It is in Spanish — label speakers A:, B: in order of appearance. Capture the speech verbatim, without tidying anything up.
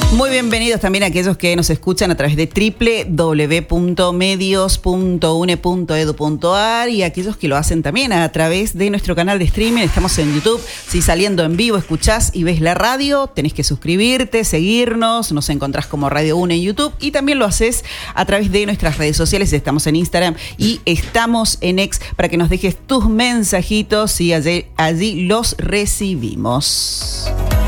A: Muy bienvenidos también a aquellos que nos escuchan a través de doble u doble u doble u punto medios punto u n e punto e d u punto a r y aquellos que lo hacen también a través de nuestro canal de streaming. Estamos en YouTube. Si saliendo en vivo escuchás y ves la radio, tenés que suscribirte, seguirnos. Nos encontrás como Radio UNE en YouTube y también lo haces a través de nuestras redes sociales. Estamos en Instagram y estamos en X para que nos dejes tus mensajitos y allí, allí los recibimos.